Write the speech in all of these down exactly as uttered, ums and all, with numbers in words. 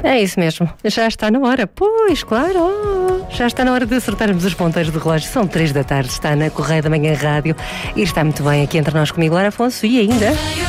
É isso mesmo, já está na hora. Pois, claro, já está na hora de acertarmos os ponteiros do relógio. São três da tarde, está na Correia da Manhã Rádio e está muito bem aqui entre nós comigo, Lara Afonso, e ainda...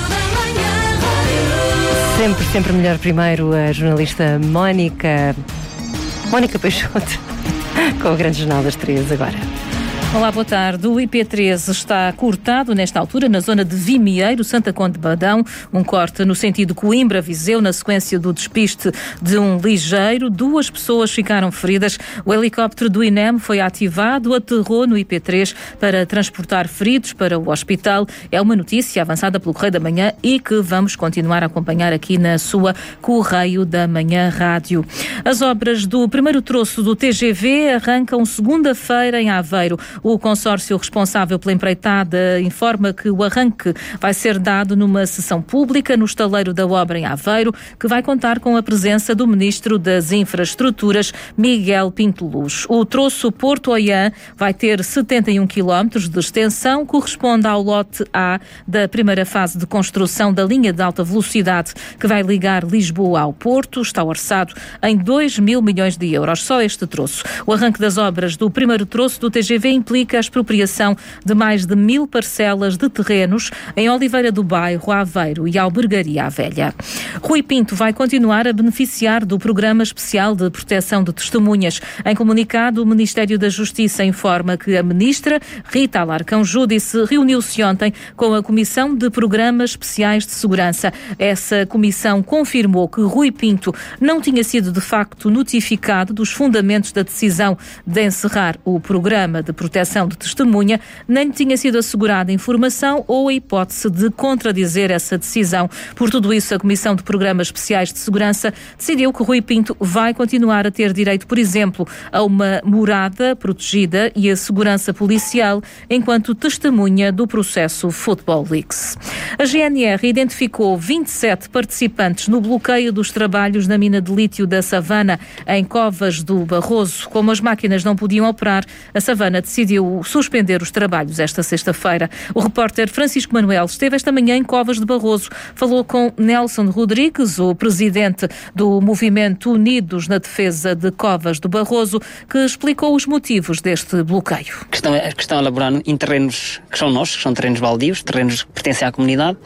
Sempre, sempre melhor primeiro a jornalista Mónica... Mónica Peixoto, com o grande jornal das três agora. Olá, boa tarde. O I P treze está cortado nesta altura na zona de Vimieiro, Santa Conde de Badão. Um corte no sentido Coimbra-Viseu na sequência do despiste de um ligeiro. Duas pessoas ficaram feridas. O helicóptero do I N E M foi ativado, aterrou no I P três para transportar feridos para o hospital. É uma notícia avançada pelo Correio da Manhã e que vamos continuar a acompanhar aqui na sua Correio da Manhã Rádio. As obras do primeiro troço do T G V arrancam segunda-feira em Aveiro. O consórcio responsável pela empreitada informa que o arranque vai ser dado numa sessão pública no estaleiro da obra em Aveiro, que vai contar com a presença do Ministro das Infraestruturas, Miguel Pinto Luz. O troço Porto-Oiã vai ter setenta e um quilómetros de extensão, corresponde ao lote A da primeira fase de construção da linha de alta velocidade que vai ligar Lisboa ao Porto. Está orçado em dois mil milhões de euros, só este troço. O arranque das obras do primeiro troço do T G V implica a expropriação de mais de mil parcelas de terrenos em Oliveira do Bairro, Aveiro e Albergaria à Velha. Rui Pinto vai continuar a beneficiar do Programa Especial de Proteção de Testemunhas. Em comunicado, o Ministério da Justiça informa que a ministra Rita Alarcão Júdice reuniu-se ontem com a Comissão de Programas Especiais de Segurança. Essa comissão confirmou que Rui Pinto não tinha sido de facto notificado dos fundamentos da decisão de encerrar o Programa de Proteção de testemunha, nem tinha sido assegurada informação ou a hipótese de contradizer essa decisão. Por tudo isso, a Comissão de Programas Especiais de Segurança decidiu que Rui Pinto vai continuar a ter direito, por exemplo, a uma morada protegida e a segurança policial enquanto testemunha do processo Football Leaks. A G N R identificou vinte e sete participantes no bloqueio dos trabalhos na mina de lítio da Savana, em Covas do Barroso. Como as máquinas não podiam operar, a Savana decidiu suspender os trabalhos esta sexta-feira. O repórter Francisco Manuel esteve esta manhã em Covas de Barroso. Falou com Nelson Rodrigues, o presidente do Movimento Unidos na Defesa de Covas do Barroso, que explicou os motivos deste bloqueio. Que estão, que estão a elaborar em terrenos que são nossos, que são terrenos baldios, terrenos que pertencem à comunidade,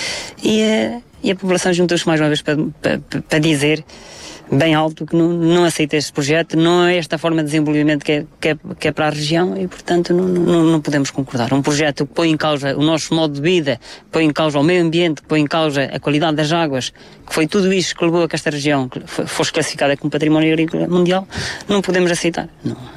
e, e a população juntou-se mais uma vez para, para, para dizer bem alto que não, não aceita este projeto, não é esta forma de desenvolvimento que é, que é, que é para a região e, portanto, não, não, não podemos concordar. Um projeto que põe em causa o nosso modo de vida, que põe em causa o meio ambiente, que põe em causa a qualidade das águas, que foi tudo isso que levou a que esta região fosse classificada como património agrícola mundial, não podemos aceitar. Não.